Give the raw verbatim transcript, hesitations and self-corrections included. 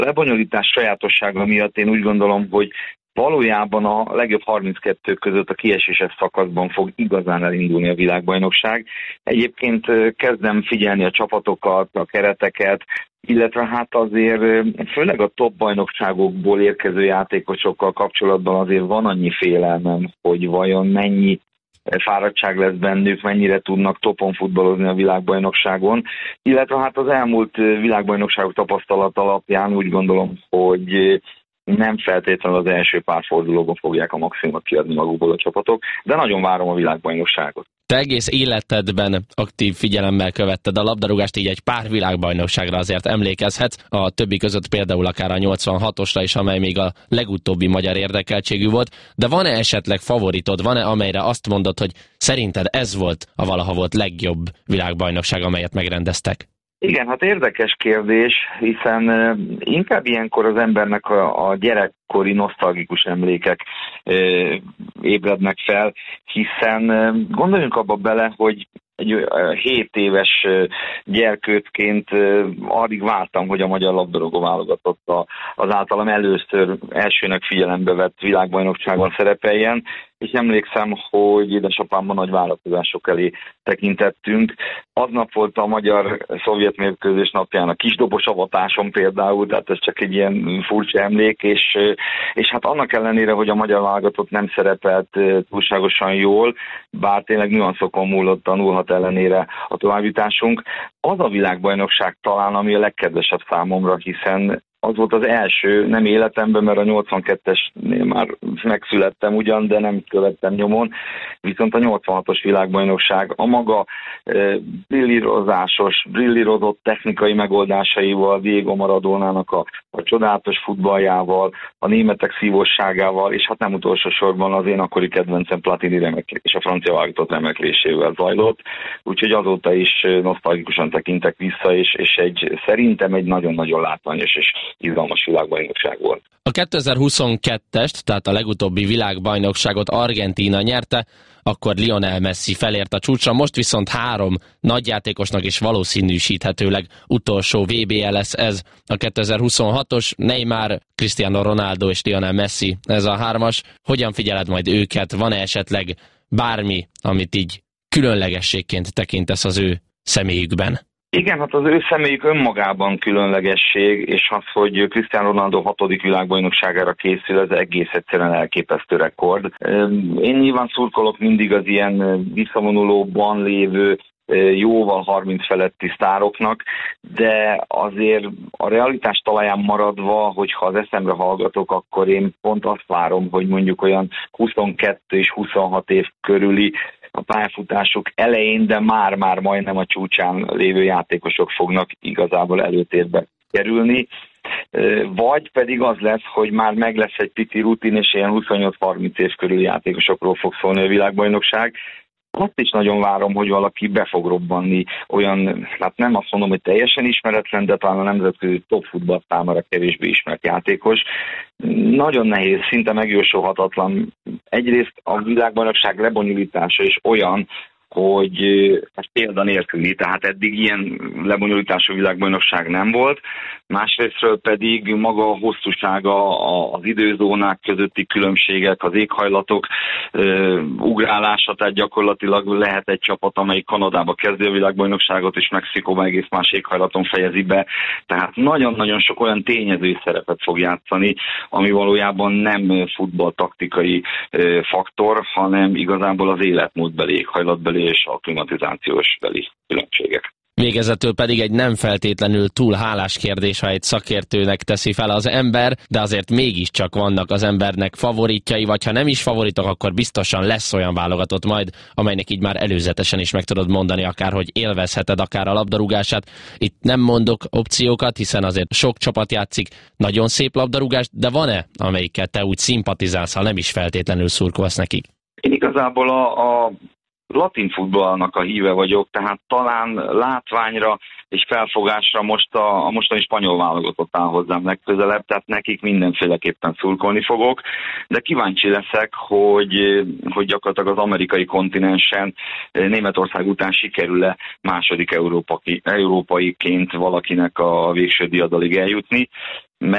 lebonyolítás sajátossága miatt én úgy gondolom, hogy valójában a legjobb harminckettő között a kieséses szakaszban fog igazán elindulni a világbajnokság. Egyébként kezdem figyelni a csapatokat, a kereteket, illetve hát azért főleg a top bajnokságokból érkező játékosokkal kapcsolatban azért van annyi félelmem, hogy vajon mennyi fáradtság lesz bennük, mennyire tudnak topon futballozni a világbajnokságon, illetve hát az elmúlt világbajnokságok tapasztalat alapján úgy gondolom, hogy nem feltétlenül az első pár fordulóban fogják a maximumot kiadni magukból a csapatok, de nagyon várom a világbajnokságot. Te egész életedben aktív figyelemmel követted a labdarúgást, így egy pár világbajnokságra azért emlékezhetsz, a többi között például akár a nyolcvanhatosra is, amely még a legutóbbi magyar érdekeltségű volt, de van-e esetleg favoritod, van-e amelyre azt mondod, hogy szerinted ez volt a valaha volt legjobb világbajnokság, amelyet megrendeztek? Igen, hát érdekes kérdés, hiszen inkább ilyenkor az embernek a, a gyerekkori nosztalgikus emlékek e, ébrednek fel, hiszen gondoljunk abba bele, hogy egy hét éves gyerkőcként addig vártam, hogy a magyar labdarúgó válogatott az általam először elsőnek figyelembe vett világbajnokságon szerepeljen, és emlékszem, hogy édesapámban nagy várakozások elé tekintettünk. Aznap volt a magyar-szovjet mérkőzés napján a kisdobos avatáson például, tehát ez csak egy ilyen furcsa emlék, és, és hát annak ellenére, hogy a magyar válogatott nem szerepelt túlságosan jól, bár tényleg nüanszokon múlott tanulhat ellenére a továbbjutásunk, az a világbajnokság talán, ami a legkedvesebb számomra, hiszen az volt az első, nem életemben, mert a nyolcvankettesnél már megszülettem ugyan, de nem követtem nyomon, viszont a nyolcvanhatos világbajnokság a maga e, brillírozásos, brillírozott technikai megoldásaival, Diego Maradónának a, a csodálatos futballjával, a németek szívosságával, és hát nem utolsó sorban az én akkori kedvencem Platini remeklés, és a francia válogatott remeklésével zajlott, úgyhogy azóta is nosztalgikusan tekintek vissza, és, és egy, szerintem egy nagyon-nagyon látványos és izgalmas világbajnokság volt. A kétezer-huszonkettest, tehát a legutóbbi világbajnokságot Argentína nyerte, akkor Lionel Messi felért a csúcsra, most viszont három nagyjátékosnak is valószínűsíthetőleg utolsó vé bé lesz ez a kétezer-huszonhatos, Neymar, Cristiano Ronaldo és Lionel Messi, ez a hármas. Hogyan figyeled majd őket? Van-e esetleg bármi, amit így különlegességként tekintesz az ő személyükben? Igen, hát az ő személyük önmagában különlegesség, és az, hogy Cristiano Ronaldo hatodik világbajnokságára készül, ez egész egyszerűen elképesztő rekord. Én nyilván szurkolok mindig az ilyen visszavonulóban lévő, jóval harminc feletti sztároknak, de azért a realitás talaján maradva, hogyha az eszemre hallgatok, akkor én pont azt várom, hogy mondjuk olyan huszonkettő és huszonhat év körüli a pályafutásuk elején, de már-már majdnem a csúcsán lévő játékosok fognak igazából előtérbe kerülni. Vagy pedig az lesz, hogy már meg lesz egy pici rutin, és ilyen huszonnyolc-harminc év körüli játékosokról fog szólni a világbajnokság. Azt is nagyon várom, hogy valaki be fog robbanni olyan, hát nem azt mondom, hogy teljesen ismeretlen, de talán a nemzetközi top futball számára kevésbé ismert játékos. Nagyon nehéz, szinte megjósolhatatlan. Egyrészt a világbajnokság lebonyolítása is olyan, hogy ez példa nélküli, tehát eddig ilyen lebonyolítású világbajnokság nem volt. Másrésztről pedig maga a hosszúsága, az időzónák közötti különbségek, az éghajlatok ö, ugrálása, tehát gyakorlatilag lehet egy csapat, amelyik Kanadába kezdi a világbajnokságot, és Mexikóban egész más éghajlaton fejezi be. Tehát nagyon-nagyon sok olyan tényező szerepet fog játszani, ami valójában nem futballtaktikai ö, faktor, hanem igazából az életmódbeli, éghajlatbeli és a klimatizációs beli különbségek. Végezetül pedig egy nem feltétlenül túl hálás kérdés, ha egy szakértőnek teszi fel az ember, de azért mégiscsak vannak az embernek favoritjai, vagy ha nem is favoritok, akkor biztosan lesz olyan válogatott majd, amelynek így már előzetesen is meg tudod mondani, akár hogy élvezheted akár a labdarúgását. Itt nem mondok opciókat, hiszen azért sok csapat játszik nagyon szép labdarúgást, de van-e, amelyikkel te úgy szimpatizálsz, ha nem is feltétlenül szurkolsz nekik? Én igazából a, a latin futballnak a híve vagyok, tehát talán látványra és felfogásra most a, a mostani spanyol válogatott áll hozzám legközelebb, tehát nekik mindenféleképpen szurkolni fogok, de kíváncsi leszek, hogy, hogy gyakorlatilag az amerikai kontinensen Németország után sikerül-e második európai, európaiként valakinek a végső diadalig eljutni.